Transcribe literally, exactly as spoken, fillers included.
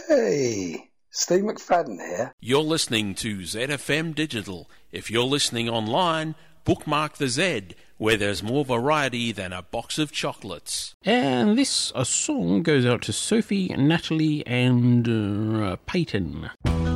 Hey, Steve McFadden here. You're listening to Z F M Digital. If you're listening online, bookmark the Z, where there's more variety than a box of chocolates. And this a song goes out to Sophie, Natalie and uh, Peyton.